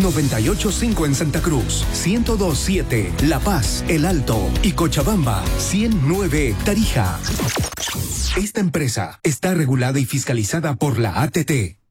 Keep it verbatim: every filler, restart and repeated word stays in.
noventa y ocho punto cinco en Santa Cruz, ciento dos punto siete La Paz, El Alto y Cochabamba, ciento nueve Tarija. Esta empresa está regulada y fiscalizada por la A T T.